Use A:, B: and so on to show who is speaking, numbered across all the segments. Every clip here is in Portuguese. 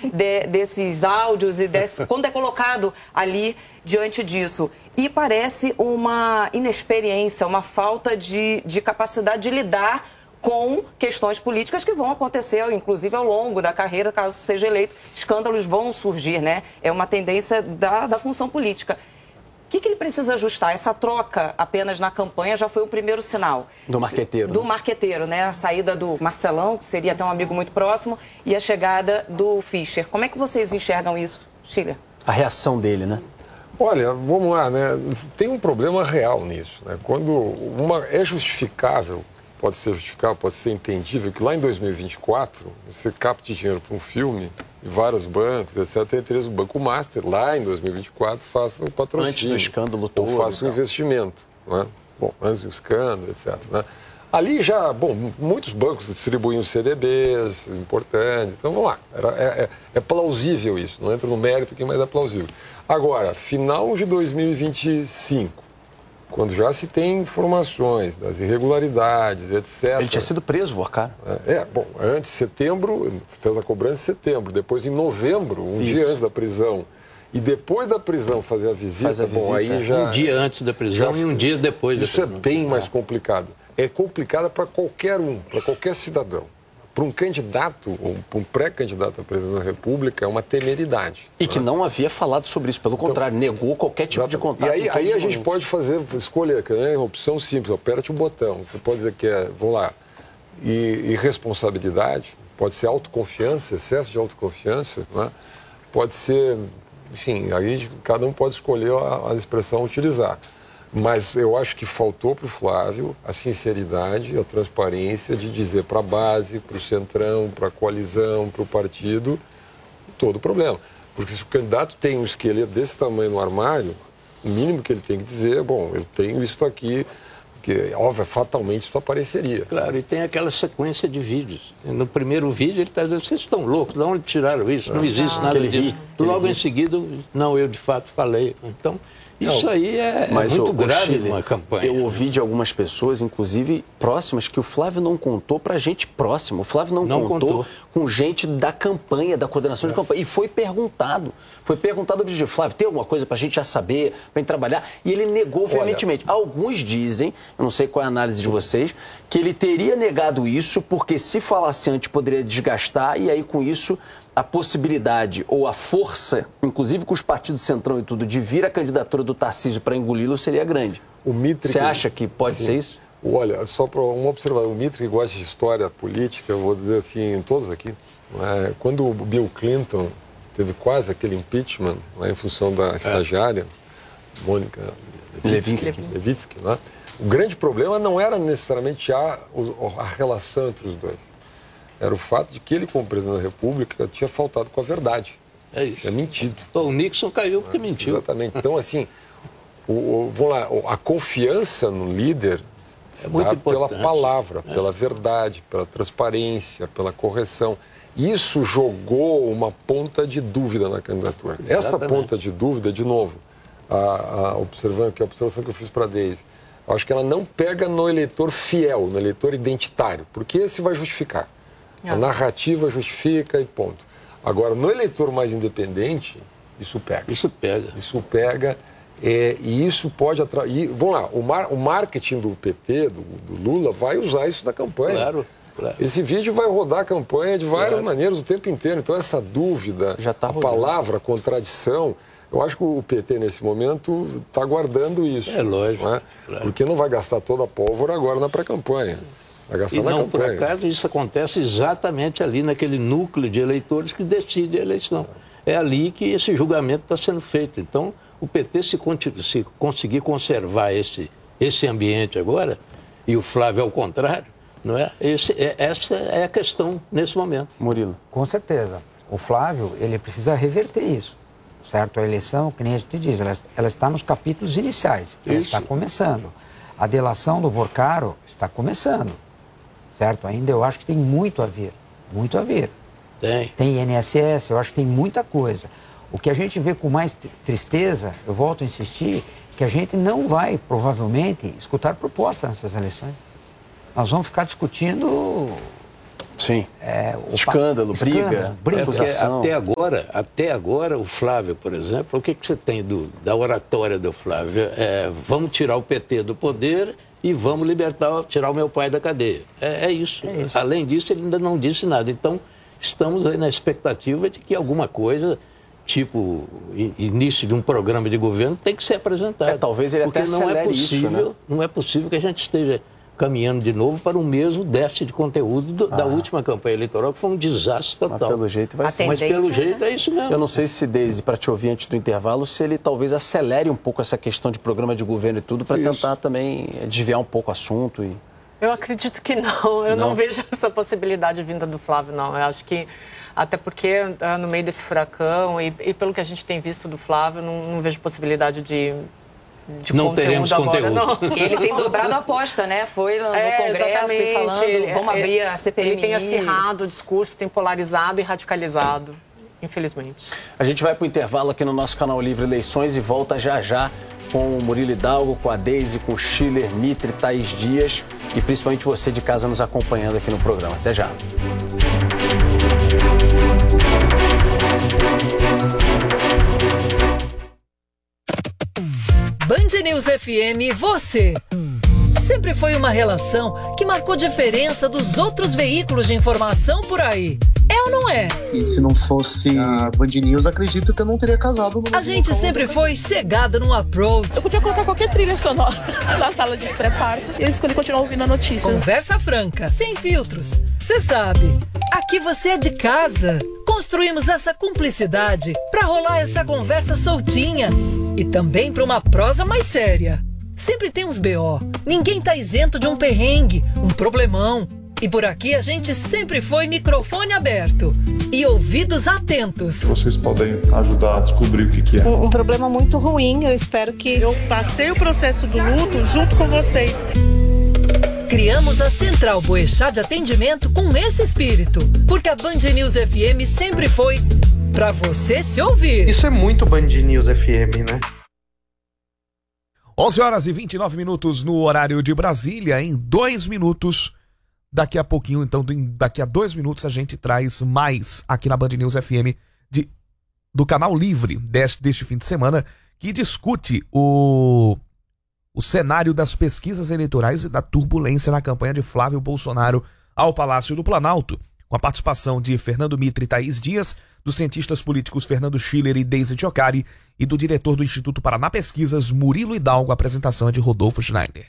A: desses áudios e quando é colocado ali diante disso. E parece uma inexperiência, uma falta de capacidade de lidar com questões políticas que vão acontecer, inclusive, ao longo da carreira, caso seja eleito. Escândalos vão surgir, né? É uma tendência da função política. O que ele precisa ajustar? Essa troca apenas na campanha já foi o primeiro sinal.
B: Do marqueteiro.
A: Do marqueteiro, né? A saída do Marcelão, que seria até um amigo muito próximo, e a chegada do Fischer. Como é que vocês enxergam isso, Schiller?
B: A reação dele, né?
C: Olha, vamos lá, né? Tem um problema real nisso, né? Quando é justificável, pode ser justificável, pode ser entendível, que lá em 2024 você capte dinheiro para um filme e vários bancos, etc. Entre eles o Banco Master, lá em 2024, faça o patrocínio.
B: Antes do escândalo todo.
C: Ou faça o investimento, né? Bom, antes do escândalo, etc. Né? Ali já, muitos bancos distribuíam CDBs, importante. Então, vamos lá. É plausível isso. Não entra no mérito aqui, mas é plausível. Agora, final de 2025, quando já se tem informações das irregularidades, etc.
B: Ele tinha sido preso, Vorcaro.
C: Antes de setembro, fez a cobrança em setembro. Depois, em novembro, dia antes da prisão. E depois da prisão fazer a visita, aí já...
D: Um dia antes da prisão e um dia depois da prisão.
C: Isso é bem mais complicado. É complicado para qualquer para qualquer cidadão. Para um candidato, ou para um pré-candidato à presidência da República, é uma temeridade.
B: E que não havia falado sobre isso, pelo contrário, negou qualquer tipo de contato.
C: E aí a gente pode escolher, né? Opção simples, aperte o botão. Você pode dizer que vamos lá, irresponsabilidade, pode ser autoconfiança, excesso de autoconfiança, né? Pode ser, enfim, aí cada um pode escolher a expressão a utilizar. Mas eu acho que faltou para o Flávio a sinceridade, a transparência de dizer para a base, para o centrão, para a coalizão, para o partido, todo o problema. Porque se o candidato tem um esqueleto desse tamanho no armário, o mínimo que ele tem que dizer é, eu tenho isso aqui, que, óbvio, fatalmente isso apareceria.
D: Claro, e tem aquela sequência de vídeos. No primeiro vídeo ele está dizendo, vocês estão loucos, de onde tiraram isso? Não existe nada disso. Logo em seguida, não, eu de fato falei. Então... Isso aí é muito grave numa campanha.
B: Eu ouvi de algumas pessoas, inclusive próximas, que o Flávio não contou para gente próxima. O Flávio não contou com gente da campanha, da coordenação de campanha. E foi perguntado objetivo, Flávio, tem alguma coisa para a gente já saber, para a gente trabalhar? E ele negou veementemente. Alguns dizem, eu não sei qual é a análise de vocês, que ele teria negado isso porque se falasse antes poderia desgastar e aí com isso... a possibilidade ou a força, inclusive com os partidos Centrão e tudo, de vir a candidatura do Tarcísio para engoli-lo seria grande. Você acha que pode ser isso?
C: Olha, só para uma observação, o Mitre que gosta de história política, eu vou dizer assim, todos aqui, quando o Bill Clinton teve quase aquele impeachment, em função da estagiária, Mônica Lewinsky, né? O grande problema não era necessariamente a relação entre os dois. Era o fato de que ele, como presidente da República, tinha faltado com a verdade.
D: É isso.
C: Tinha mentido.
D: O Nixon caiu porque mentiu.
C: Exatamente. Então, assim, vamos lá, a confiança no líder
D: é muito importante.
C: Pela palavra, pela verdade, pela transparência, pela correção. Isso jogou uma ponta de dúvida na candidatura. Exatamente. Essa ponta de dúvida, de novo, observando que a observação que eu fiz para a Deise, eu acho que ela não pega no eleitor fiel, no eleitor identitário, porque esse vai justificar. A narrativa justifica e ponto. Agora, no eleitor mais independente, isso pega.
D: Isso pega.
C: E isso pode atrair... Vamos lá, o marketing do PT, do Lula, vai usar isso na campanha.
D: Claro.
C: Esse vídeo vai rodar a campanha de várias maneiras o tempo inteiro. Então, essa dúvida, a palavra, a contradição... Eu acho que o PT, nesse momento, está guardando isso.
D: É lógico.
C: Não é? Porque não vai gastar toda a pólvora agora na pré-campanha.
D: E não, por acaso, isso acontece exatamente ali, naquele núcleo de eleitores que decide a eleição. É ali que esse julgamento está sendo feito. Então, o PT, se conseguir conservar esse ambiente agora, e o Flávio ao contrário, não é? Essa é a questão nesse momento.
B: Murilo.
E: Com certeza. O Flávio, ele precisa reverter isso. Certo? A eleição, que nem a gente diz, ela está nos capítulos iniciais. Ela está começando. A delação do Vorcaro está começando. Certo? Ainda eu acho que tem muito a vir. Muito a vir. Tem INSS, eu acho que tem muita coisa. O que a gente vê com mais tristeza, eu volto a insistir, que a gente não vai, provavelmente, escutar propostas nessas eleições. Nós vamos ficar discutindo
B: Sim. Escândalo, briga, acusação.
D: Até agora, o Flávio, por exemplo, o que você tem da oratória do Flávio? Vamos tirar o PT do poder e vamos tirar o meu pai da cadeia. É isso. Além disso, ele ainda não disse nada. Então, estamos aí na expectativa de que alguma coisa, tipo início de um programa de governo, tem que ser apresentado.
B: Talvez ele até acelere isso, né?
D: Não é possível que a gente esteja caminhando de novo para o mesmo déficit de conteúdo da última campanha eleitoral, que foi um desastre total.
B: Mas pelo jeito vai ser.
D: Mas pelo jeito é isso mesmo.
B: Eu não sei se, Deise, para te ouvir antes do intervalo, se ele talvez acelere um pouco essa questão de programa de governo e tudo, para tentar também desviar um pouco o assunto.
F: Eu acredito que não. Eu não vejo essa possibilidade vinda do Flávio, não. Eu acho que, até porque no meio desse furacão e pelo que a gente tem visto do Flávio, não vejo possibilidade de
D: não teremos conteúdo.
F: Não.
A: Ele tem dobrado a aposta, né? Foi no Congresso e falando, vamos abrir a CPMI.
F: Ele tem acirrado o discurso, tem polarizado e radicalizado, infelizmente.
B: A gente vai para o intervalo aqui no nosso canal Livre Eleições e volta já com o Murilo Hidalgo, com a Deise, com o Schiller, Mitre, Thaís Dias e principalmente você de casa nos acompanhando aqui no programa. Até já.
G: Band News FM, você. Sempre foi uma relação que marcou diferença dos outros veículos de informação por aí. É ou não é?
H: E se não fosse a Band News, acredito que eu não teria casado.
G: A gente sempre foi chegada num approach.
I: Eu podia colocar qualquer trilha sonora na sala de pré-parto. Eu escolhi continuar ouvindo a notícia.
G: Conversa franca, sem filtros. Você sabe, aqui você é de casa. Construímos essa cumplicidade para rolar essa conversa soltinha e também para uma prosa mais séria. Sempre tem uns BO. Ninguém tá isento de um perrengue, um problemão. E por aqui a gente sempre foi microfone aberto e ouvidos atentos.
J: Vocês podem ajudar a descobrir o que é.
I: Um problema muito ruim, eu espero que... Eu passei o processo do luto junto com vocês.
G: Criamos a Central Boechat de Atendimento com esse espírito, porque a Band News FM sempre foi pra você se ouvir.
H: Isso é muito Band News FM, né?
K: 11h29 no horário de Brasília, em 2 minutos. Daqui a pouquinho, então, daqui a 2 minutos, a gente traz mais aqui na Band News FM do Canal Livre deste fim de semana, que discute o cenário das pesquisas eleitorais e da turbulência na campanha de Flávio Bolsonaro ao Palácio do Planalto, com a participação de Fernando Mitre e Thaís Dias, dos cientistas políticos Fernando Schiller e Deise Giocari e do diretor do Instituto Paraná Pesquisas, Murilo Hidalgo. A apresentação é de Rodolfo Schneider.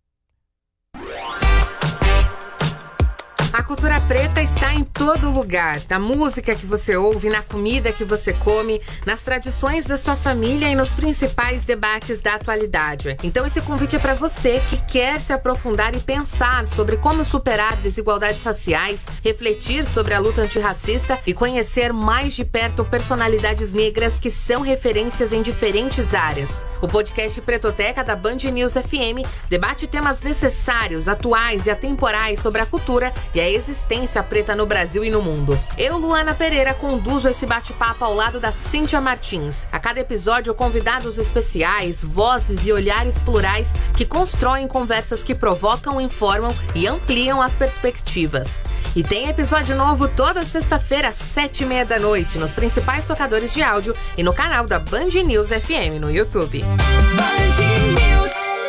L: A cultura preta está em todo lugar, na música que você ouve, na comida que você come, nas tradições da sua família e nos principais debates da atualidade. Então esse convite é para você que quer se aprofundar e pensar sobre como superar desigualdades raciais, refletir sobre a luta antirracista e conhecer mais de perto personalidades negras que são referências em diferentes áreas. O podcast Pretoteca da Band News FM debate temas necessários, atuais e atemporais sobre a cultura e a existência preta no Brasil e no mundo. Eu, Luana Pereira, conduzo esse bate-papo ao lado da Cíntia Martins. A cada episódio, convidados especiais, vozes e olhares plurais que constroem conversas que provocam, informam e ampliam as perspectivas. E tem episódio novo toda sexta-feira às 7h30 da noite nos principais tocadores de áudio e no canal da Band News FM no YouTube.
G: Band News.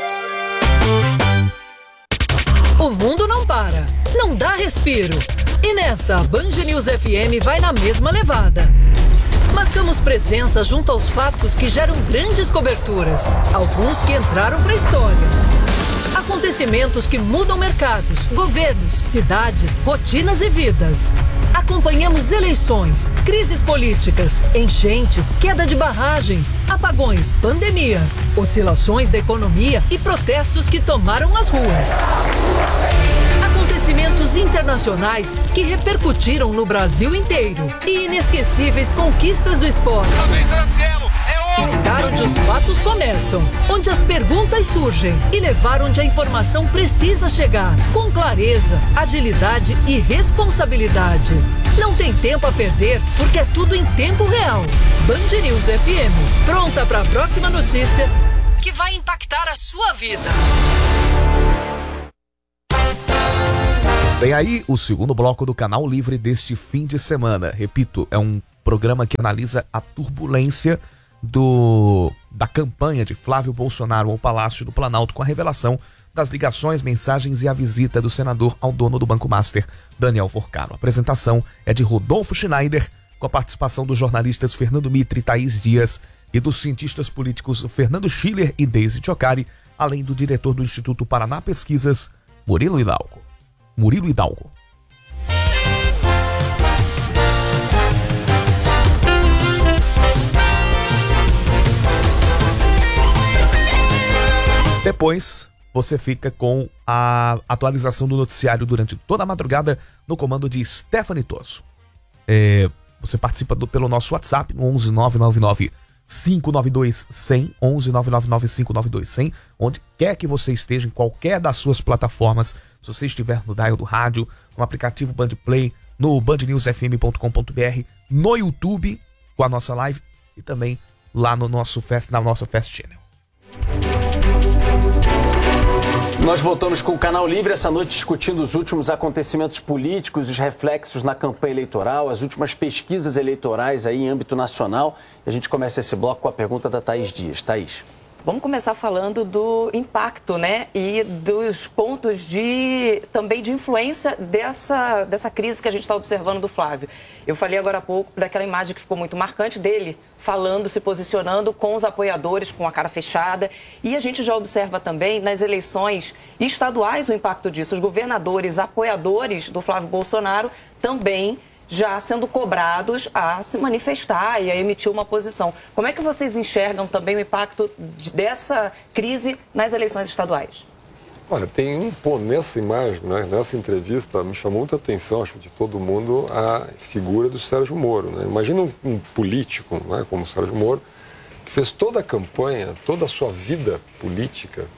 G: O mundo não para, não dá respiro. E nessa, a Band News FM vai na mesma levada. Marcamos presença junto aos fatos que geram grandes coberturas, alguns que entraram para a história. Acontecimentos que mudam mercados, governos, cidades, rotinas e vidas. Acompanhamos eleições, crises políticas, enchentes, queda de barragens, apagões, pandemias, oscilações da economia e protestos que tomaram as ruas. Acontecimentos internacionais que repercutiram no Brasil inteiro e inesquecíveis conquistas do esporte. Estar onde os fatos começam, onde as perguntas surgem e levar onde a informação precisa chegar, com clareza, agilidade e responsabilidade. Não tem tempo a perder, porque é tudo em tempo real. Band News FM, pronta para a próxima notícia que vai impactar a sua vida.
K: Vem aí o segundo bloco do Canal Livre deste fim de semana. Repito, é um programa que analisa a turbulência da campanha de Flávio Bolsonaro ao Palácio do Planalto com a revelação das ligações, mensagens e a visita do senador ao dono do Banco Master, Daniel Forcaro. A apresentação é de Rodolfo Schneider, com a participação dos jornalistas Fernando Mitre e Thaís Dias e dos cientistas políticos Fernando Schiller e Deise Tchocari, além do diretor do Instituto Paraná Pesquisas, Murilo Hidalgo. Depois, você fica com a atualização do noticiário durante toda a madrugada no comando de Stephanie Tosso. Você participa pelo nosso WhatsApp no 11 999 592 100, 11 999 592 100, onde quer que você esteja, em qualquer das suas plataformas. Se você estiver no dial do rádio, no aplicativo Bandplay, no bandnewsfm.com.br, no YouTube com a nossa live e também lá no na nossa Fast Channel.
B: Nós voltamos com o Canal Livre essa noite discutindo os últimos acontecimentos políticos, os reflexos na campanha eleitoral, as últimas pesquisas eleitorais aí em âmbito nacional. E a gente começa esse bloco com a pergunta da Thaís Dias. Thaís.
A: Vamos começar falando do impacto, né? E dos pontos também de influência dessa crise que a gente está observando do Flávio. Eu falei agora há pouco daquela imagem que ficou muito marcante dele, falando, se posicionando com os apoiadores, com a cara fechada. E a gente já observa também nas eleições estaduais o impacto disso. Os governadores, apoiadores do Flávio Bolsonaro também já sendo cobrados a se manifestar e a emitir uma posição. Como é que vocês enxergam também o impacto dessa crise nas eleições estaduais?
C: Olha, tem um ponto nessa imagem, né, nessa entrevista, me chamou muita atenção, acho, de todo mundo, a figura do Sérgio Moro. Né? Imagina um político, né, como o Sérgio Moro, que fez toda a campanha, toda a sua vida política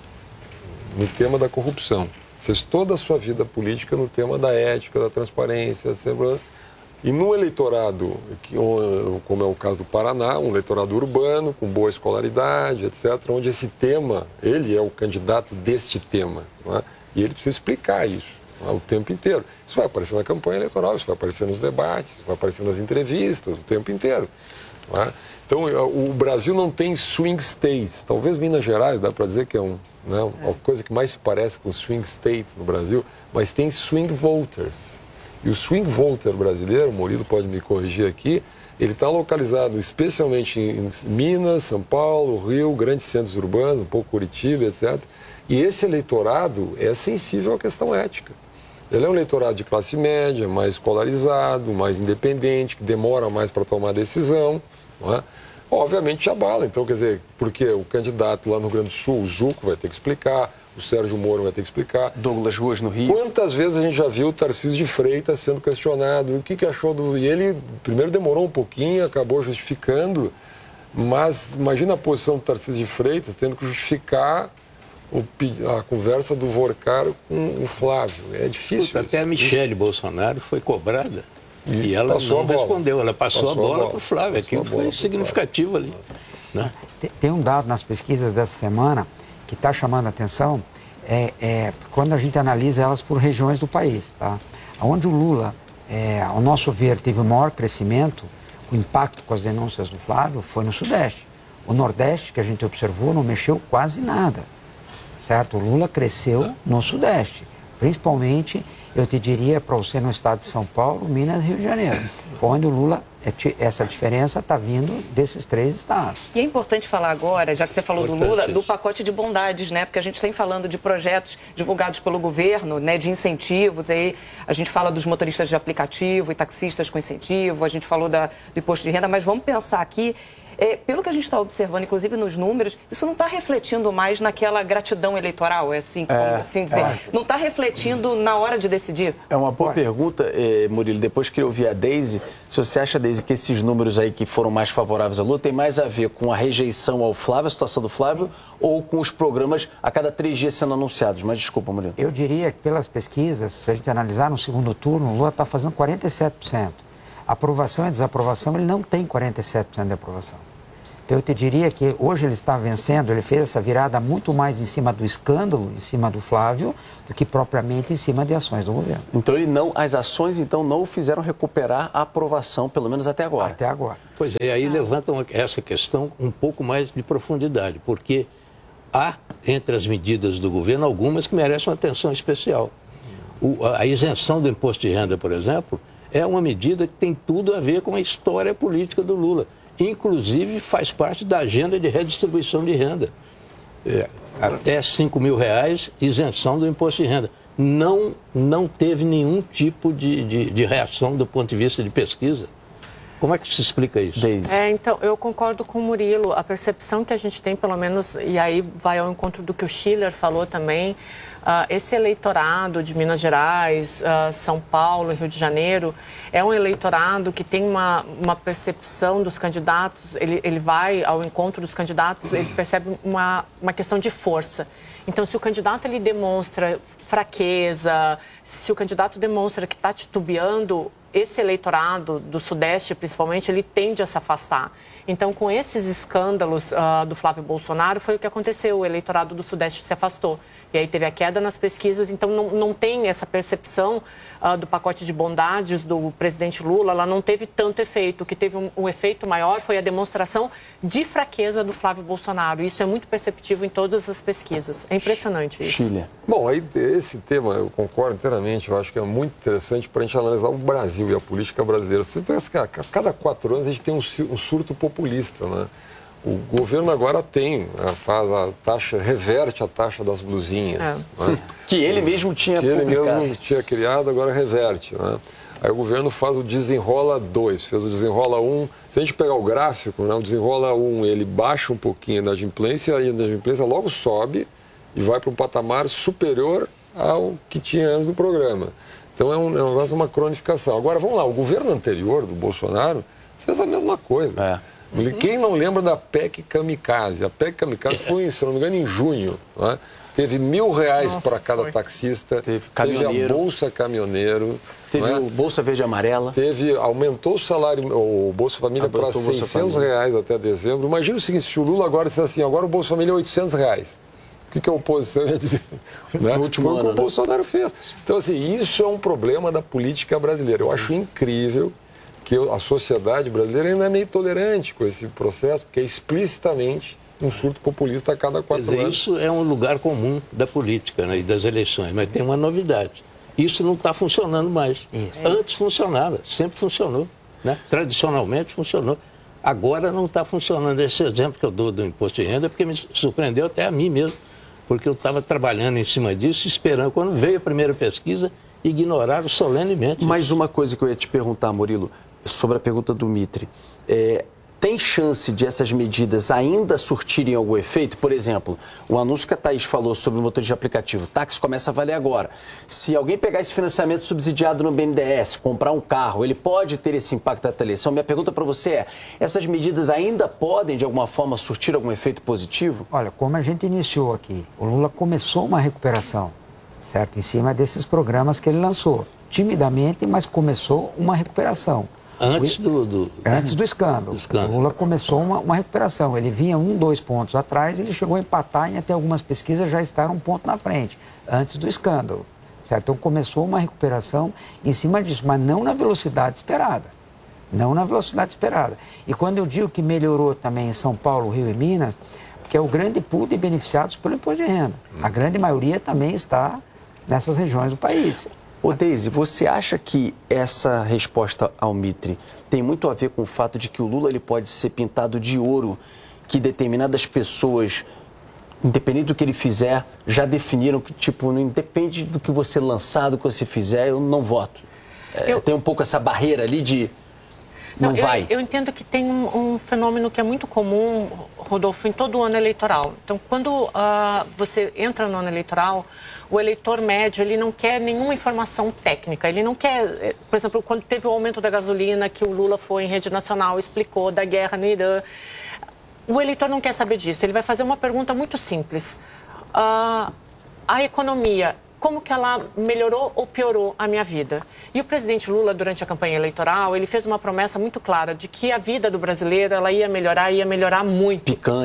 C: no tema da corrupção. Fez toda a sua vida política no tema da ética, da transparência, sempre. E num eleitorado, como é o caso do Paraná, um eleitorado urbano, com boa escolaridade, etc., onde esse tema, ele é o candidato deste tema, não é? E ele precisa explicar isso, não é? O tempo inteiro. Isso vai aparecer na campanha eleitoral, isso vai aparecer nos debates, isso vai aparecer nas entrevistas, o tempo inteiro. Não é? Então, o Brasil não tem swing states. Talvez Minas Gerais, dá para dizer que é uma coisa que mais se parece com swing states no Brasil, mas tem swing voters. E o swing voter brasileiro, o Murilo pode me corrigir aqui, ele está localizado especialmente em Minas, São Paulo, Rio, grandes centros urbanos, um pouco Curitiba, etc. E esse eleitorado é sensível à questão ética. Ele é um eleitorado de classe média, mais escolarizado, mais independente, que demora mais para tomar decisão, não é? Obviamente abala. Então, quer dizer, porque o candidato lá no Rio Grande do Sul, o Zuco, vai ter que explicar, o Sérgio Moro vai ter que explicar.
B: Douglas Ruas no Rio.
C: Quantas vezes a gente já viu o Tarcísio de Freitas sendo questionado, o que achou do... E ele primeiro demorou um pouquinho, acabou justificando, mas imagina a posição do Tarcísio de Freitas tendo que justificar a conversa do Forcaro com o Flávio. É difícil.
D: Até a Michele Bolsonaro foi cobrada. E ela não respondeu, ela passou a bola para o Flávio. Aquilo foi significativo ali. Né?
E: Tem um dado nas pesquisas dessa semana que está chamando a atenção, quando a gente analisa elas por regiões do país. Tá? Onde o Lula, ao nosso ver, teve o maior crescimento, o impacto com as denúncias do Flávio, foi no Sudeste. O Nordeste, que a gente observou, não mexeu quase nada. Certo? O Lula cresceu no Sudeste, principalmente, eu te diria, para você no estado de São Paulo, Minas e Rio de Janeiro. Foi onde o Lula, essa diferença está vindo desses 3 estados.
A: E é importante falar agora, já que você falou do Lula, do pacote de bondades, né? Porque a gente tem falando de projetos divulgados pelo governo, né? De incentivos, aí a gente fala dos motoristas de aplicativo e taxistas com incentivo, a gente falou do imposto de renda, mas vamos pensar aqui, pelo que a gente está observando, inclusive nos números, isso não está refletindo mais naquela gratidão eleitoral, assim dizer. Não está refletindo na hora de decidir.
B: É uma boa pergunta, Murilo. Depois queria ouvir a Deise. Se você acha, Deise, que esses números aí que foram mais favoráveis à Lula tem mais a ver com a rejeição ao Flávio, a situação do Flávio, ou com os programas a cada 3 dias sendo anunciados? Mas desculpa, Murilo.
E: Eu diria que pelas pesquisas, se a gente analisar no segundo turno, o Lula está fazendo 47%. Aprovação e desaprovação, ele não tem 47% de aprovação. Então eu te diria que hoje ele está vencendo, ele fez essa virada muito mais em cima do escândalo, em cima do Flávio, do que propriamente em cima de ações do governo.
B: Então as ações então não o fizeram recuperar a aprovação, pelo menos até agora.
E: Até agora.
D: Pois é, e aí levantam essa questão um pouco mais de profundidade, porque há entre as medidas do governo algumas que merecem uma atenção especial. A isenção do imposto de renda, por exemplo, é uma medida que tem tudo a ver com a história política do Lula. Inclusive faz parte da agenda de redistribuição de renda. Até R$5.000, isenção do imposto de renda. Não teve nenhum tipo de reação do ponto de vista de pesquisa. Como é que se explica isso?
F: Então, eu concordo com o Murilo. A percepção que a gente tem, pelo menos, e aí vai ao encontro do que o Schiller falou também, esse eleitorado de Minas Gerais, São Paulo e Rio de Janeiro é um eleitorado que tem uma percepção dos candidatos, ele vai ao encontro dos candidatos, ele percebe uma questão de força. Então, se o candidato ele demonstra fraqueza, se o candidato demonstra que está titubeando, esse eleitorado do Sudeste, principalmente, ele tende a se afastar. Então, com esses escândalos do Flávio Bolsonaro, foi o que aconteceu. O eleitorado do Sudeste se afastou. E aí teve a queda nas pesquisas. Então, não tem essa percepção do pacote de bondades do presidente Lula. Ela não teve tanto efeito. O que teve um efeito maior foi a demonstração de fraqueza do Flávio Bolsonaro. Isso é muito perceptível em todas as pesquisas. É impressionante isso.
C: Chile. Bom, aí esse tema, eu concordo inteiramente. Eu acho que é muito interessante para a gente analisar o Brasil e a política brasileira. Você pensa que a cada 4 anos a gente tem um surto populista, né? O governo agora faz a taxa, reverte a taxa das blusinhas. Né?
B: Que ele mesmo tinha publicado.
C: Ele mesmo tinha criado, agora reverte. Né? Aí o governo faz o Desenrola 2, fez o Desenrola 1. Se a gente pegar o gráfico, né, o Desenrola 1, ele baixa um pouquinho a inadimplência, e a inadimplência logo sobe e vai para um patamar superior ao que tinha antes do programa. Então é um negócio, uma cronificação. Agora, vamos lá, o governo anterior do Bolsonaro fez a mesma coisa. Quem não lembra da PEC Kamikaze? A PEC Kamikaze foi, se não me engano, em junho. Né? Teve R$1.000 para cada taxista, teve a Bolsa Caminhoneiro,
B: teve o Bolsa Verde e Amarela.
C: Aumentou o salário, o Bolsa Família para R$600 até dezembro. Imagina o seguinte, se o Lula agora dissesse assim, agora o Bolsa Família é R$800. O que a oposição ia dizer? Né?
B: No último ano,
C: o Bolsonaro fez. Então, assim, isso é um problema da política brasileira. Eu acho incrível que a sociedade brasileira ainda é meio tolerante com esse processo, porque é explicitamente um surto populista a cada 4 anos.
D: Isso é um lugar comum da política, né, e das eleições, mas tem uma novidade. Isso não está funcionando mais. Antes funcionava, sempre funcionou. Né? Tradicionalmente funcionou. Agora não está funcionando. Esse exemplo que eu dou do imposto de renda, porque me surpreendeu até a mim mesmo, porque eu estava trabalhando em cima disso, esperando. Quando veio a primeira pesquisa, ignoraram solenemente.
B: Mais uma coisa que eu ia te perguntar, Murilo, sobre a pergunta do Mitre. Tem chance de essas medidas ainda surtirem algum efeito? Por exemplo, o anúncio que a Thaís falou sobre o motor de aplicativo, o táxi começa a valer agora. Se alguém pegar esse financiamento subsidiado no BNDES, comprar um carro, ele pode ter esse impacto até a eleição? Minha pergunta para você é, essas medidas ainda podem, de alguma forma, surtir algum efeito positivo?
E: Olha, como a gente iniciou aqui, o Lula começou uma recuperação, certo? Em cima desses programas que ele lançou. Timidamente, mas começou uma recuperação.
D: Antes do escândalo.
E: O Lula começou uma recuperação. Ele vinha 2 pontos atrás, ele chegou a empatar e até algumas pesquisas já estar 1 ponto na frente, antes do escândalo. Certo? Então começou uma recuperação em cima disso, mas não na velocidade esperada. Não na velocidade esperada. E quando eu digo que melhorou também em São Paulo, Rio e Minas, porque é o grande pool de beneficiados pelo imposto de renda. A grande maioria também está nessas regiões do país.
B: Ô Deise, você acha que essa resposta ao Mitre tem muito a ver com o fato de que o Lula ele pode ser pintado de ouro, que determinadas pessoas, independente do que ele fizer, já definiram que, tipo, não independe do que você lançar, do que você fizer, eu não voto? Tem um pouco essa barreira ali de não vai.
F: Eu entendo que tem um fenômeno que é muito comum, Rodolfo, em todo ano eleitoral. Então, quando você entra no ano eleitoral, o eleitor médio, ele não quer nenhuma informação técnica. Ele não quer, por exemplo, quando teve o aumento da gasolina, que o Lula foi em rede nacional, explicou da guerra no Irã. O eleitor não quer saber disso. Ele vai fazer uma pergunta muito simples. A economia como que ela melhorou ou piorou a minha vida. E o presidente Lula, durante a campanha eleitoral, ele fez uma promessa muito clara de que a vida do brasileiro ela ia melhorar muito.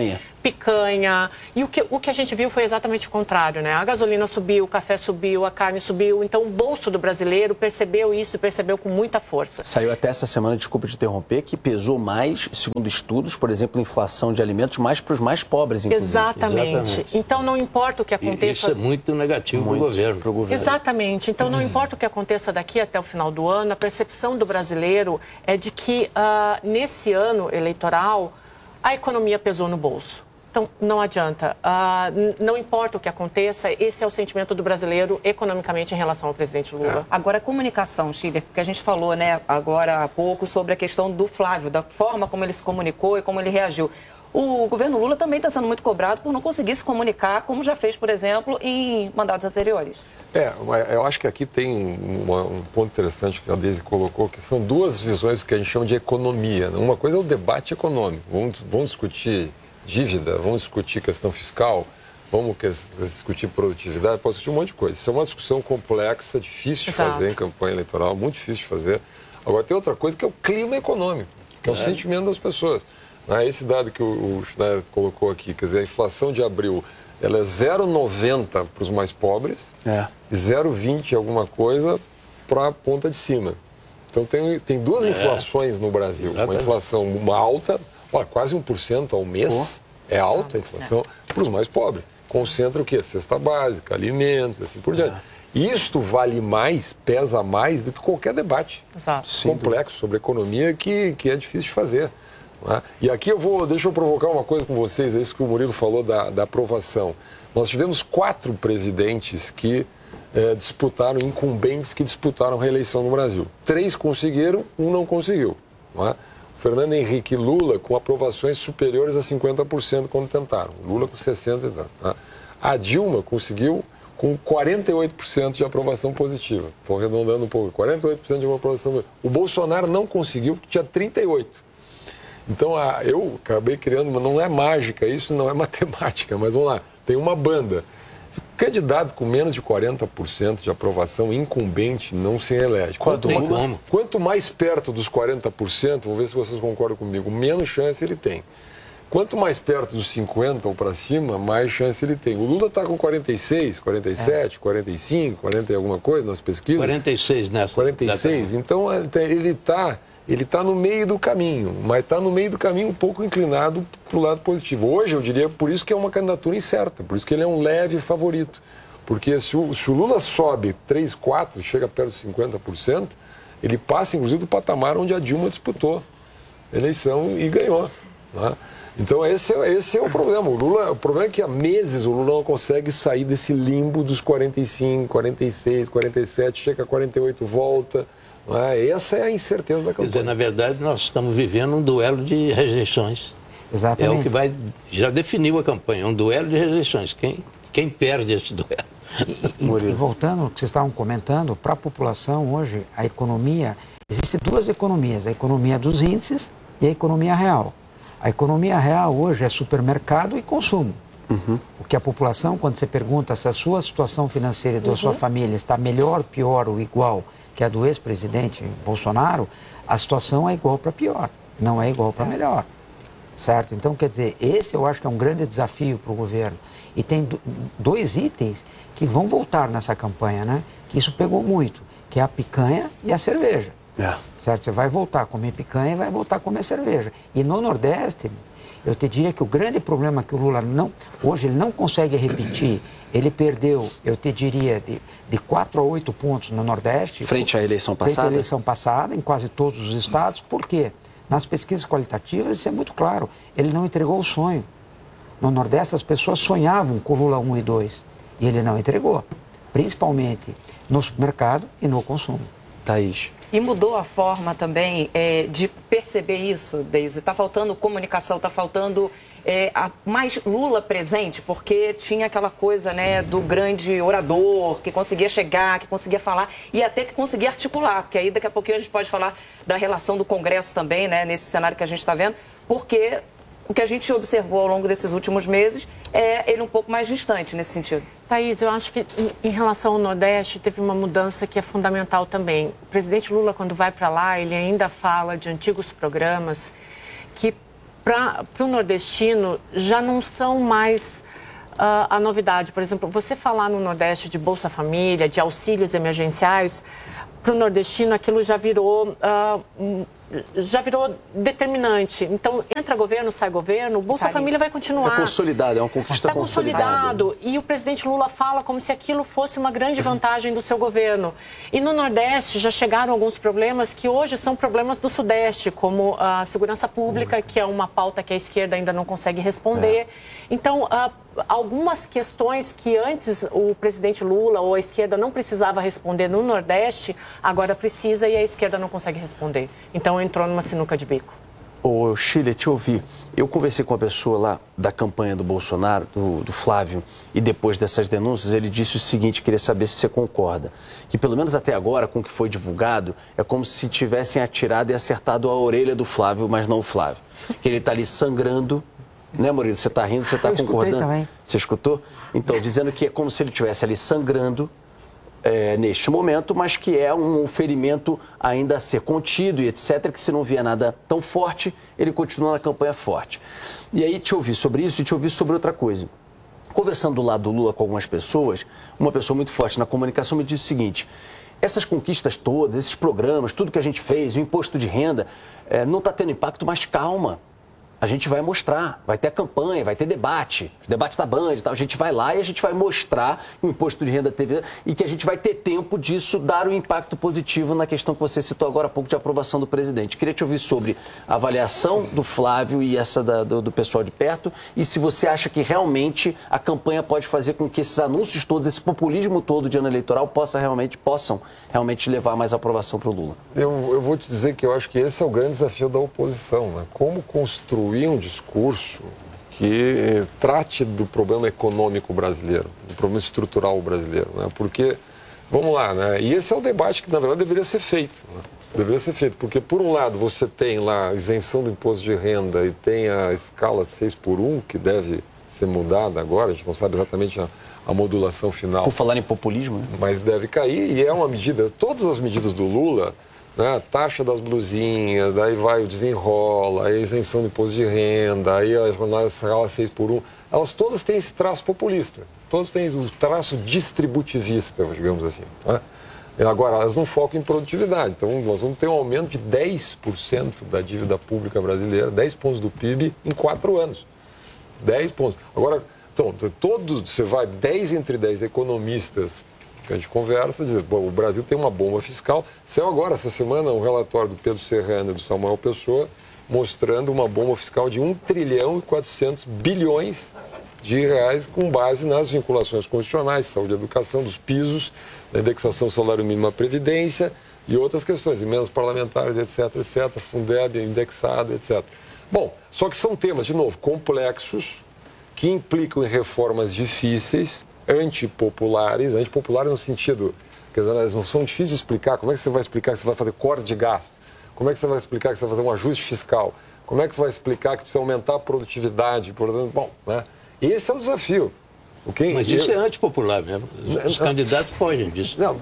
F: Picanha. E o que a gente viu foi exatamente o contrário, né? A gasolina subiu, o café subiu, a carne subiu. Então, o bolso do brasileiro percebeu isso e percebeu com muita força.
B: Saiu até essa semana, desculpa te interromper, que pesou mais, segundo estudos, por exemplo, inflação de alimentos, mais para os mais pobres, inclusive.
F: Exatamente. Então, não importa o que aconteça...
D: Isso é muito negativo para o governo.
F: Exatamente. Então, não importa o que aconteça daqui até o final do ano, a percepção do brasileiro é de que, nesse ano eleitoral, a economia pesou no bolso. Então, não adianta. Não importa o que aconteça, esse é o sentimento do brasileiro economicamente em relação ao presidente Lula.
A: Agora, a comunicação, Schiller, porque a gente falou, né, agora há pouco sobre a questão do Flávio, da forma como ele se comunicou e como ele reagiu. O governo Lula também está sendo muito cobrado por não conseguir se comunicar, como já fez, por exemplo, em mandatos anteriores.
C: Eu acho que aqui tem um ponto interessante que a Deise colocou, que são duas visões que a gente chama de economia. Uma coisa é o debate econômico. Vamos discutir dívida, vamos discutir questão fiscal, vamos discutir produtividade, pode discutir um monte de coisa. Isso é uma discussão complexa, difícil de fazer em campanha eleitoral, muito difícil de fazer. Agora, tem outra coisa que é o clima econômico, que é o sentimento das pessoas. Esse dado que o Schneider colocou aqui, quer dizer, a inflação de abril, ela é 0,90 para os mais pobres e 0,20 alguma coisa para a ponta de cima. Então, tem duas inflações no Brasil. Uma inflação alta, quase 1% ao mês, é alta a inflação para os mais pobres. Concentra o quê? Cesta básica, alimentos, assim por diante. Isto vale mais, pesa mais do que qualquer debate complexo sobre economia que é difícil de fazer. E aqui deixa eu provocar uma coisa com vocês, é isso que o Murilo falou da aprovação. Nós tivemos 4 presidentes que disputaram, incumbentes que disputaram reeleição no Brasil. 3 conseguiram, 1 não conseguiu. Fernando Henrique e Lula com aprovações superiores a 50% quando tentaram. Lula com 60%. A Dilma conseguiu com 48% de aprovação positiva. Estou arredondando um pouco. 48% de aprovação positiva. O Bolsonaro não conseguiu porque tinha 38%. Então, eu acabei criando, mas não é mágica, isso não é matemática, mas vamos lá, tem uma banda. Se o candidato com menos de 40% de aprovação incumbente não se reelege. Quanto mais perto dos 40%, vou ver se vocês concordam comigo, menos chance ele tem. Quanto mais perto dos 50% ou para cima, mais chance ele tem. O Lula está com 46, 47, 45, 40 e alguma coisa nas pesquisas.
D: 46 nessa.
C: 46, então ele está no meio do caminho, mas está no meio do caminho um pouco inclinado para o lado positivo. Hoje, eu diria, por isso que é uma candidatura incerta, por isso que ele é um leve favorito. Porque se o Lula sobe 3, 4, chega perto de 50%, ele passa, inclusive, do patamar onde a Dilma disputou a eleição e ganhou. Então, esse é o problema. O problema é que há meses o Lula não consegue sair desse limbo dos 45, 46, 47, chega a 48, volta. Essa é a incerteza da campanha.
D: Quer dizer, na verdade, nós estamos vivendo um duelo de rejeições.
E: Exatamente.
D: É o que já definiu a campanha, um duelo de rejeições. Quem perde esse duelo?
E: E voltando ao que vocês estavam comentando, para a população hoje, a economia, existem 2 economias, a economia dos índices e a economia real. A economia real hoje é supermercado e consumo. O que a população, quando você pergunta se a sua situação financeira e da sua família está melhor, pior ou igual que a do ex-presidente Bolsonaro, a situação é igual para pior, não é igual para melhor, certo? Então, quer dizer, esse eu acho que é um grande desafio para o governo. E tem 2 itens que vão voltar nessa campanha, né? Que isso pegou muito, que é a picanha e a cerveja, certo? Você vai voltar a comer picanha e vai voltar a comer cerveja. E no Nordeste, eu te diria que o grande problema que o Lula hoje ele não consegue repetir, ele perdeu, eu te diria, de 4 a 8 pontos no Nordeste.
B: Frente à eleição passada?
E: Frente à eleição passada, em quase todos os estados. Por quê? Nas pesquisas qualitativas, isso é muito claro. Ele não entregou o sonho. No Nordeste, as pessoas sonhavam com o Lula 1 e 2. E ele não entregou. Principalmente no supermercado e no consumo.
B: Thaís.
A: E mudou a forma também de perceber isso, Deise? Está faltando comunicação, está faltando mais Lula presente, porque tinha aquela coisa, né, do grande orador, que conseguia chegar, que conseguia falar e até que conseguia articular, porque aí daqui a pouquinho a gente pode falar da relação do Congresso também, né, nesse cenário que a gente está vendo, porque o que a gente observou ao longo desses últimos meses é ele um pouco mais distante nesse sentido.
F: Thaís, eu acho que em relação ao Nordeste teve uma mudança que é fundamental também. O presidente Lula, quando vai para lá, ele ainda fala de antigos programas que para o nordestino já não são mais a novidade. Por exemplo, você falar no Nordeste de Bolsa Família, de auxílios emergenciais, para o nordestino aquilo já virou determinante. Então, entra governo, sai governo, o Bolsa Família vai continuar.
B: É consolidado, é uma conquista consolidada.
F: Está consolidado. E o presidente Lula fala como se aquilo fosse uma grande vantagem do seu governo. E no Nordeste já chegaram alguns problemas que hoje são problemas do Sudeste, como a segurança pública, que é uma pauta que a esquerda ainda não consegue responder. Então, algumas questões que antes o presidente Lula ou a esquerda não precisava responder no Nordeste, agora precisa e a esquerda não consegue responder. Então entrou numa sinuca de bico.
B: Ô, Sheila, te ouvi. Eu conversei com uma pessoa lá da campanha do Bolsonaro, do Flávio, e depois dessas denúncias ele disse o seguinte, queria saber se você concorda, que pelo menos até agora, com o que foi divulgado, é como se tivessem atirado e acertado a orelha do Flávio, mas não o Flávio. Que ele está ali sangrando. Né, Murilo? Você está rindo, você está concordando?
E: Também.
B: Você escutou? Então, dizendo que é como se ele estivesse ali sangrando neste momento, mas que é um ferimento ainda a ser contido e etc., que se não vier nada tão forte, ele continua na campanha forte. E aí te ouvi sobre isso e te ouvi sobre outra coisa. Conversando do lado do Lula com algumas pessoas, uma pessoa muito forte na comunicação me disse o seguinte: essas conquistas todas, esses programas, tudo que a gente fez, o imposto de renda, não está tendo impacto, mas calma. A gente vai mostrar, vai ter a campanha, vai ter debate da Band e tal. A gente vai lá e a gente vai mostrar que o imposto de renda teve e que a gente vai ter tempo disso dar um impacto positivo na questão que você citou agora há pouco de aprovação do presidente. Queria te ouvir sobre a avaliação do Flávio e essa do pessoal de perto e se você acha que realmente a campanha pode fazer com que esses anúncios todos, esse populismo todo de ano eleitoral possam realmente levar mais aprovação para o Lula.
C: Eu vou te dizer que eu acho que esse é o grande desafio da oposição, né? Como construir um discurso que trate do problema econômico brasileiro, do problema estrutural brasileiro, né? Porque, vamos lá, né? E esse é o debate que, na verdade, deveria ser feito, né? Deveria ser feito, porque, por um lado, você tem lá a isenção do imposto de renda e tem a escala 6x1, que deve ser mudada agora, a gente não sabe exatamente a modulação final.
B: Por falar em populismo, né?
C: Mas deve cair e é uma medida, todas as medidas do Lula, né, taxa das blusinhas, daí vai o desenrola, aí a isenção do imposto de renda, aí a jornada escala 6x1, elas todas têm esse traço populista, todas têm o traço distributivista, digamos assim. Né? Agora, elas não focam em produtividade, então nós vamos ter um aumento de 10% da dívida pública brasileira, 10 pontos do PIB em 4 anos. 10 pontos. Agora, então, você vai 10 entre 10 economistas que a gente conversa, diz, bom, o Brasil tem uma bomba fiscal. Saiu agora, essa semana, um relatório do Pedro Serrano e do Samuel Pessoa mostrando uma bomba fiscal de 1 trilhão e 400 bilhões de reais com base nas vinculações constitucionais, saúde e educação, dos pisos, da indexação do salário mínimo à Previdência e outras questões, emendas parlamentares, etc., etc., Fundeb, indexado, etc. Bom, só que são temas, de novo, complexos, que implicam em reformas difíceis, antipopulares no sentido, quer dizer, elas não são difíceis de explicar. Como é que você vai explicar que você vai fazer corte de gasto? Como é que você vai explicar que você vai fazer um ajuste fiscal? Como é que vai explicar que precisa aumentar a produtividade? Portanto, bom, né? Esse é o desafio.
D: Mas isso é antipopular mesmo. Os candidatos fogem disso.
C: Não,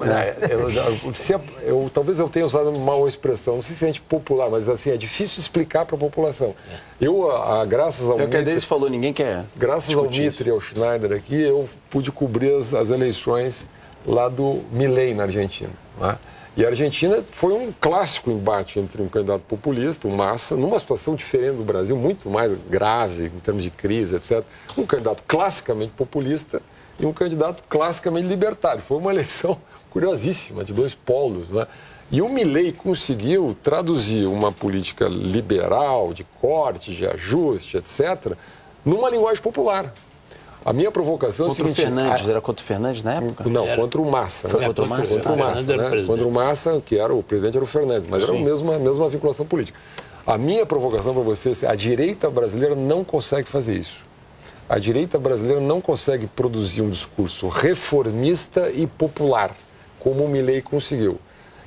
C: talvez eu tenha usado uma mal expressão, não sei se é antipopular, mas assim, é difícil explicar para a população. Graças ao
B: Mitre, falou, ninguém quer.
C: Graças ao Mitre e ao Schneider aqui, eu pude cobrir as eleições lá do Milei na Argentina. Né? E a Argentina foi um clássico embate entre um candidato populista, o Massa, numa situação diferente do Brasil, muito mais grave em termos de crise, etc. Um candidato classicamente populista e um candidato classicamente libertário. Foi uma eleição curiosíssima, de dois polos, né? E o Milei conseguiu traduzir uma política liberal, de corte, de ajuste, etc., numa linguagem popular. A minha provocação é a seguinte...
B: Era contra o Fernandes na época?
C: Não, contra o Massa.
B: Foi contra o Massa?
C: Contra o Massa, né? Contra o Massa, que era o presidente, era o Fernandes, mas era a mesma vinculação política. A minha provocação para vocês é a direita brasileira não consegue fazer isso. A direita brasileira não consegue produzir um discurso reformista e popular, como o Milei conseguiu.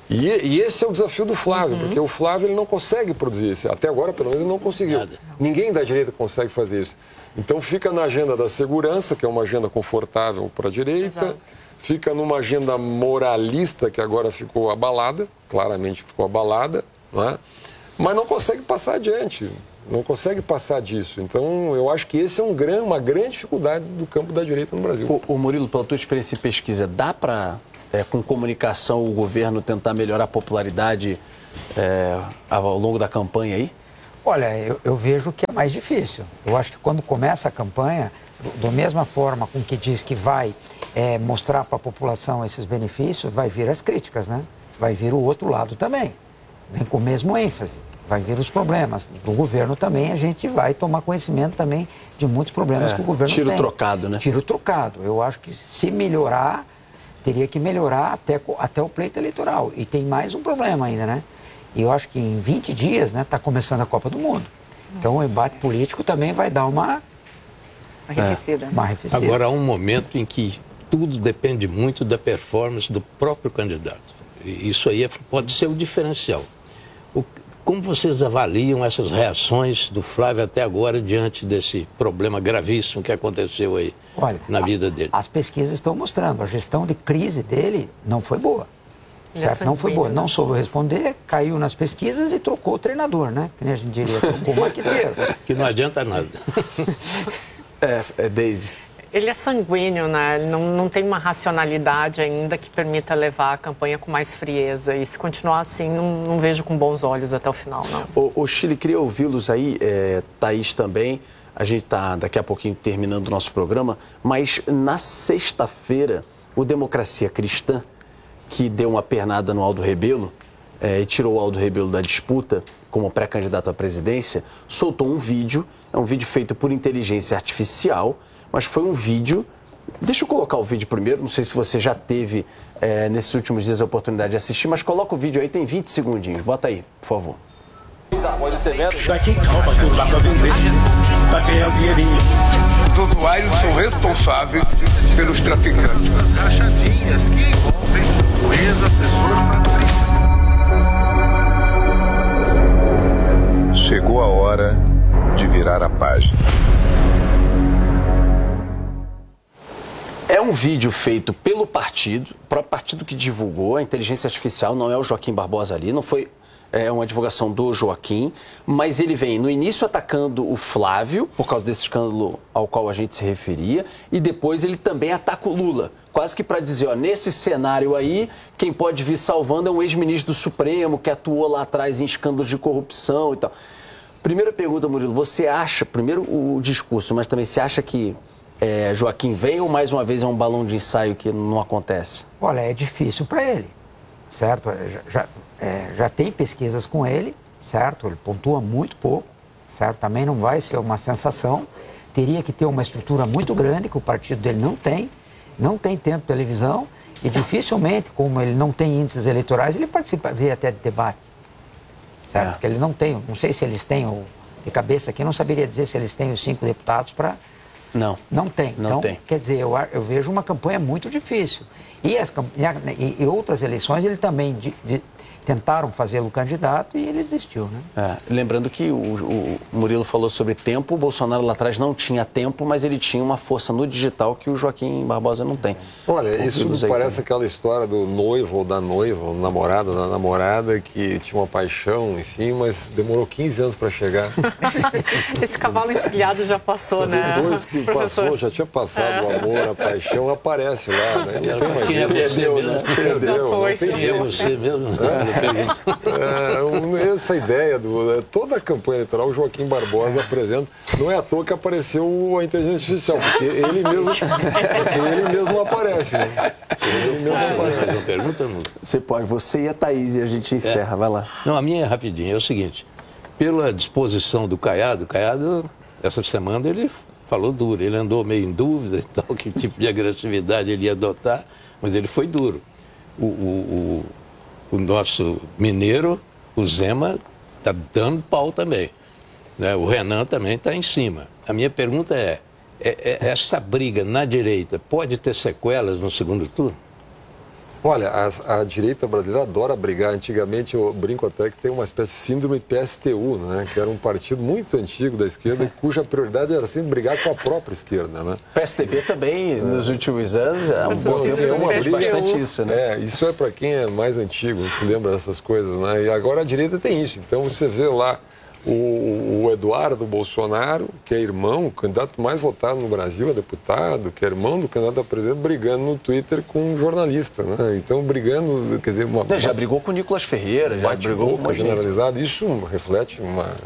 C: E esse é o desafio do Flávio, porque o Flávio ele não consegue produzir isso. Até agora, pelo menos, ele não conseguiu. Ninguém da direita consegue fazer isso. Então fica na agenda da segurança, que é uma agenda confortável para a direita. Exato. Fica numa agenda moralista, que agora ficou abalada, claramente ficou abalada, não é? Mas não consegue passar adiante, não consegue passar disso. Então, eu acho que esse é uma grande dificuldade do campo da direita no Brasil.
B: O Murilo, pela tua experiência em pesquisa, dá para, com comunicação, o governo tentar melhorar a popularidade ao longo da campanha aí?
E: Olha, eu vejo que é mais difícil. Eu acho que quando começa a campanha, da mesma forma com que diz que vai mostrar para a população esses benefícios, vai vir as críticas, né? Vai vir o outro lado também. Vem com o mesmo ênfase. Vai vir os problemas. Do governo também, a gente vai tomar conhecimento também de muitos problemas que o governo tem.
B: Tiro trocado, né?
E: Tiro trocado. Eu acho que se melhorar, teria que melhorar até o pleito eleitoral. E tem mais um problema ainda, né? E eu acho que em 20 dias, né, está começando a Copa do Mundo. Então o embate político também vai dar uma arrefecida.
D: Agora há um momento em que tudo depende muito da performance do próprio candidato. E isso aí pode ser o diferencial. Como vocês avaliam essas reações do Flávio até agora diante desse problema gravíssimo que aconteceu aí na vida dele?
E: As pesquisas estão mostrando, a gestão de crise dele não foi boa. Certo? Não foi boa, não soube responder, caiu nas pesquisas e trocou o treinador, né? Que nem a gente diria, trocou o maqueteiro.
D: Que não adianta nada.
B: Daisy.
F: Ele é sanguíneo, né? Ele não tem uma racionalidade ainda que permita levar a campanha com mais frieza. E se continuar assim, não vejo com bons olhos até o final, não.
B: O Chile, queria ouvi-los aí, Thaís também. A gente está daqui a pouquinho terminando o nosso programa, mas na sexta-feira, o Democracia Cristã, que deu uma pernada no Aldo Rebelo e tirou o Aldo Rebelo da disputa como pré-candidato à presidência, soltou um vídeo, é um vídeo feito por inteligência artificial, mas foi um vídeo... Deixa eu colocar o vídeo primeiro, não sei se você já teve nesses últimos dias a oportunidade de assistir, mas coloca o vídeo aí, tem 20 segundinhos, bota aí, por favor.
M: Daqui calma, tudo lá pra vender, pra ganhar dinheirinho. Os usuários são responsáveis pelos traficantes.
N: As rachadinhas que envolvem o ex-assessor Fabrício.
J: Chegou a hora de virar a página.
B: É um vídeo feito pelo partido, o próprio partido que divulgou, a inteligência artificial, não é o Joaquim Barbosa ali, não foi uma divulgação do Joaquim, mas ele vem no início atacando o Flávio, por causa desse escândalo ao qual a gente se referia, e depois ele também ataca o Lula, quase que para dizer, ó, nesse cenário aí, quem pode vir salvando é um ex-ministro do Supremo, que atuou lá atrás em escândalos de corrupção e tal. Primeira pergunta, Murilo, você acha, primeiro o discurso, mas também você acha que Joaquim vem ou mais uma vez é um balão de ensaio que não acontece?
E: Olha, é difícil para ele, certo? Já tem pesquisas com ele, certo? Ele pontua muito pouco, certo? Também não vai ser uma sensação. Teria que ter uma estrutura muito grande, que o partido dele não tem tempo de televisão e dificilmente, como ele não tem índices eleitorais, ele participaria até de debates, certo? Porque eles não têm, não sei se eles têm, de cabeça aqui, não saberia dizer se eles têm os 5 deputados para... Não tem. Então, quer dizer, eu vejo uma campanha muito difícil. E outras eleições, ele também tentaram fazê-lo candidato e ele desistiu, né?
B: Lembrando que o Murilo falou sobre tempo, o Bolsonaro lá atrás não tinha tempo, mas ele tinha uma força no digital que o Joaquim Barbosa não tem.
C: Olha, isso parece aquela história do noivo ou da noiva, o namorado da namorada, que tinha uma paixão, enfim, mas demorou 15 anos para chegar.
F: Esse cavalo encilhado já passou, né?
C: Depois que passou, já tinha passado o amor, a paixão, aparece lá, né?
D: Quem é você mesmo?
C: Perdeu.
D: Quem é você mesmo?
C: Essa ideia, toda a campanha eleitoral, o Joaquim Barbosa apresenta, não é à toa que apareceu a inteligência artificial, porque ele mesmo não aparece, né? Ele mesmo não aparece.
D: Pergunta não.
B: Você e a Thaís, e a gente encerra, vai lá.
D: Não, a minha é rapidinho, é o seguinte, pela disposição do Caiado, essa semana ele falou duro, ele andou meio em dúvida e tal, que tipo de agressividade ele ia adotar, mas ele foi duro. O nosso mineiro, o Zema, está dando pau também, né? O Renan também está em cima. A minha pergunta essa briga na direita pode ter sequelas no segundo turno?
C: Olha, a direita brasileira adora brigar. Antigamente, eu brinco até que tem uma espécie de síndrome PSTU, né? Que era um partido muito antigo da esquerda, cuja prioridade era sempre brigar com a própria esquerda, né?
B: PSDB também, nos últimos anos, há um bom tempo fez bastante isso, né?
C: Isso é para quem é mais antigo, não se lembra dessas coisas, né? E agora a direita tem isso. Então, você vê lá o Eduardo Bolsonaro, que é irmão, o candidato mais votado no Brasil, é deputado, que é irmão do candidato a presidente, brigando no Twitter com um jornalista, né? Então, brigando, quer dizer...
B: Já brigou com o Nicolas Ferreira, já brigou com
C: generalizado. Isso reflete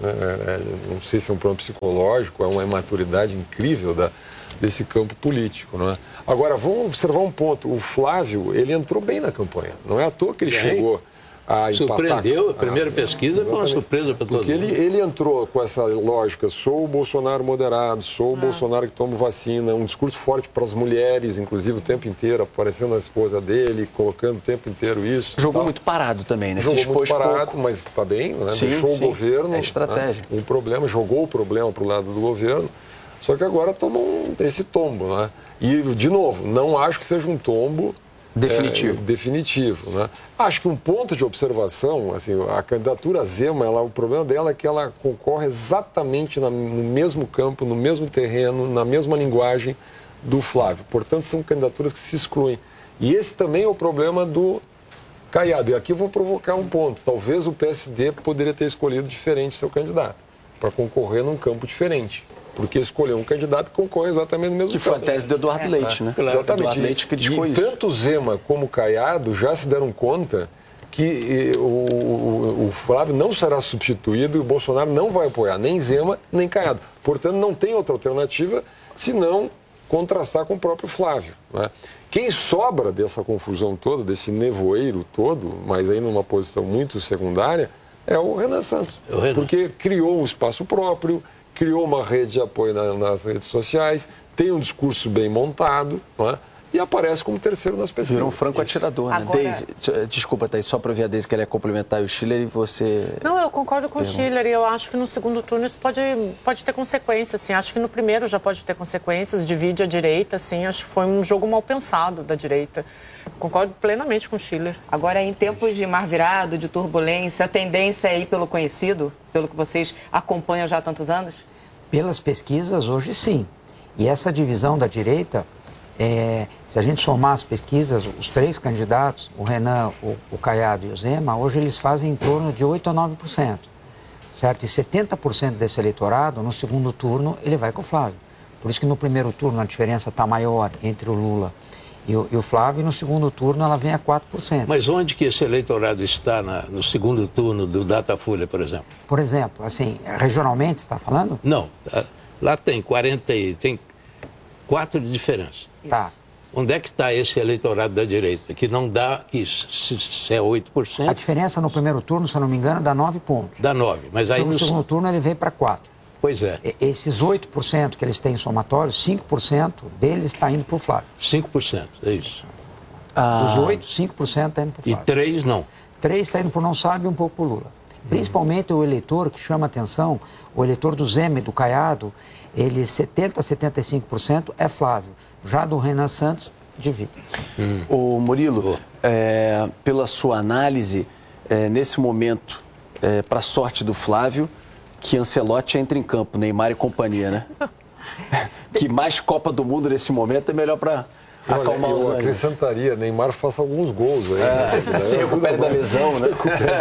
C: não sei se é um problema psicológico, é uma imaturidade incrível desse campo político, não é? Agora, vamos observar um ponto. O Flávio, ele entrou bem na campanha. Não é à toa que ele chegou...
D: Surpreendeu, a primeira pesquisa foi uma surpresa para todos.
C: Porque ele entrou com essa lógica, sou o Bolsonaro moderado, sou o Bolsonaro que toma vacina, um discurso forte para as mulheres, inclusive o tempo inteiro, aparecendo a esposa dele, colocando o tempo inteiro isso.
B: Jogou muito parado também, né?
C: Jogou muito parado, mas está bem, né?
B: Sim,
C: deixou o governo.
B: É estratégia.
C: Né? Um problema, jogou o problema para o lado do governo, só que agora tomou esse tombo, né? E, de novo, não acho que seja um tombo definitivo, né? Acho que um ponto de observação, assim, a candidatura Zema, o problema dela é que ela concorre exatamente no mesmo campo, no mesmo terreno, na mesma linguagem do Flávio. Portanto, são candidaturas que se excluem. E esse também é o problema do Caiado. E aqui eu vou provocar um ponto. Talvez o PSD poderia ter escolhido diferente seu candidato, para concorrer num campo diferente. Porque escolheu um candidato que concorre exatamente no mesmo campo.
B: Que foi a tese do Eduardo Leite, né?
C: Exatamente.
B: Eduardo Leite criticou isso.
C: Tanto Zema como Caiado já se deram conta que o Flávio não será substituído e o Bolsonaro não vai apoiar nem Zema nem Caiado. Portanto, não tem outra alternativa senão contrastar com o próprio Flávio, né? Quem sobra dessa confusão toda, desse nevoeiro todo, mas aí numa posição muito secundária, é o Renan Santos. Porque criou um espaço próprio, criou uma rede de apoio nas redes sociais, tem um discurso bem montado, não é? E aparece como terceiro nas pesquisas.
B: Virou um franco atirador, né?
A: Agora...
B: Deise, desculpa, Thaís, só para ver a Deise que ela ia complementar o Schiller e você...
F: Não, eu concordo com o Schiller e eu acho que no segundo turno isso pode ter consequências, assim. Acho que no primeiro já pode ter consequências, divide a direita, assim. Acho que foi um jogo mal pensado da direita. Concordo plenamente com o Schiller.
A: Agora, em tempos de mar virado, de turbulência, a tendência é ir pelo conhecido, pelo que vocês acompanham já há tantos anos?
E: Pelas pesquisas, hoje sim. E essa divisão da direita, se a gente somar as pesquisas, os três candidatos, o Renan, o Caiado e o Zema, hoje eles fazem em torno de 8% a 9%. Certo? E 70% desse eleitorado, no segundo turno, ele vai com o Flávio. Por isso que no primeiro turno a diferença está maior entre o Lula e o Flávio, e no segundo turno ela vem a 4%.
D: Mas onde que esse eleitorado está no segundo turno do Datafolha, por exemplo?
E: Por exemplo, assim, regionalmente, você está falando?
D: Não, lá tem 4 de diferença.
E: Tá.
D: Onde é que está esse eleitorado da direita? Que não dá, que se é 8%...
E: A diferença no primeiro turno, se eu não me engano, dá 9 pontos.
D: Dá 9, mas aí
E: no segundo turno ele vem para 4.
D: Pois é.
E: Esses 8% que eles têm em somatório, 5% deles está indo para o Flávio.
D: 5%, é isso.
E: Dos 8, 5% está indo para o Flávio.
D: E 3 não?
E: 3 está indo para o não sabe e um pouco para o Lula. Principalmente o eleitor que chama atenção, o eleitor do Zema e do Caiado, ele 70% a 75% é Flávio. Já do Renan Santos, divide.
B: Ô Murilo, pela sua análise, nesse momento, para a sorte do Flávio, que Ancelotti entra em campo, Neymar e companhia, né? Que mais Copa do Mundo nesse momento é melhor para acalmar os ânimos.
C: Eu acrescentaria, Neymar faça alguns gols aí.
B: Se recupere da lesão, né?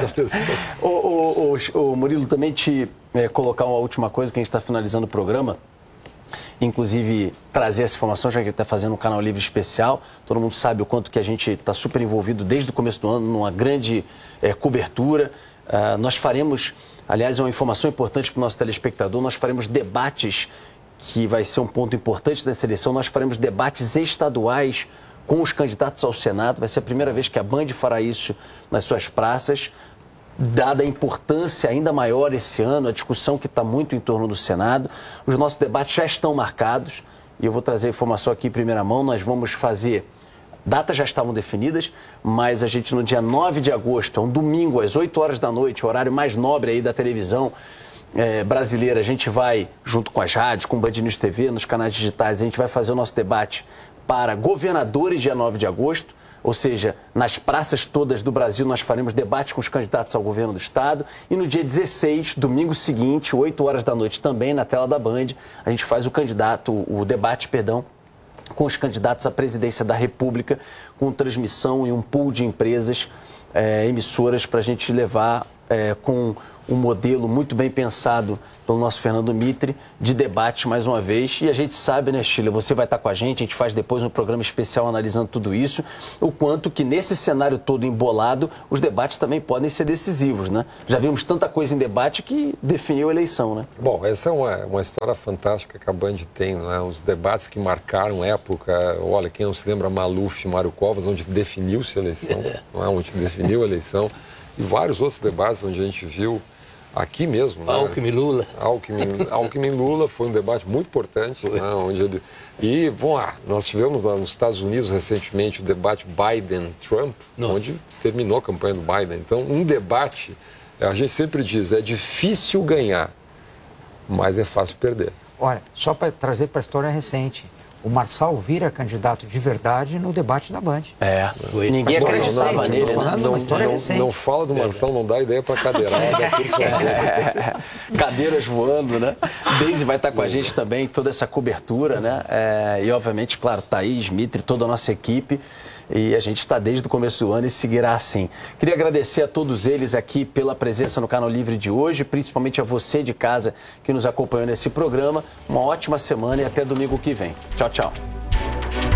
B: O Murilo, também te colocar uma última coisa, que a gente está finalizando o programa. Inclusive, trazer essa informação, já que ele está fazendo um canal livre especial. Todo mundo sabe o quanto que a gente está super envolvido desde o começo do ano, numa grande cobertura. Nós faremos, aliás, é uma informação importante para o nosso telespectador, nós faremos debates, que vai ser um ponto importante dessa eleição, nós faremos debates estaduais com os candidatos ao Senado. Vai ser a primeira vez que a Band fará isso nas suas praças, dada a importância ainda maior esse ano, a discussão que está muito em torno do Senado. Os nossos debates já estão marcados e eu vou trazer a informação aqui em primeira mão. Nós vamos fazer, datas já estavam definidas, mas a gente no dia 9 de agosto, é um domingo, às 8 horas da noite, o horário mais nobre aí da televisão brasileira, a gente vai, junto com as rádios, com o Band News TV, nos canais digitais, a gente vai fazer o nosso debate para governadores dia 9 de agosto. ou seja, nas praças todas do Brasil nós faremos debate com os candidatos ao governo do Estado. E no dia 16, domingo seguinte, 8 horas da noite, também na tela da Band, a gente faz o debate, com os candidatos à presidência da República, com transmissão e um pool de empresas, emissoras, para a gente levar com um modelo muito bem pensado pelo nosso Fernando Mitre, de debate mais uma vez. E a gente sabe, né, Sheila, você vai estar com a gente faz depois um programa especial analisando tudo isso, o quanto que nesse cenário todo embolado, os debates também podem ser decisivos, né? Já vimos tanta coisa em debate que definiu a eleição, né?
C: Bom, essa é uma história fantástica que a Band tem, né? Os debates que marcaram época, olha, quem não se lembra, Maluf e Mário Covas, onde definiu-se a eleição, não é? Onde definiu a eleição, e vários outros debates onde a gente viu aqui mesmo. Né?
D: Alckmin e Lula.
C: Alckmin e Lula foi um debate muito importante. Né? E, bom, nós tivemos lá nos Estados Unidos recentemente o debate Biden-Trump, onde terminou a campanha do Biden. Então, um debate, a gente sempre diz, é difícil ganhar, mas é fácil perder.
E: Olha, só para trazer para a história recente, o Marçal vira candidato de verdade no debate da Band.
B: Ninguém acreditava nele.
C: Não fala do Marçal, não dá ideia para cadeirada.
B: Cadeiras voando, né? Deise vai estar com a gente também, toda essa cobertura, né? E, obviamente, claro, Thaís, Mitre, toda a nossa equipe. E a gente está desde o começo do ano e seguirá assim. Queria agradecer a todos eles aqui pela presença no Canal Livre de hoje, principalmente a você de casa que nos acompanhou nesse programa. Uma ótima semana e até domingo que vem. Tchau, tchau.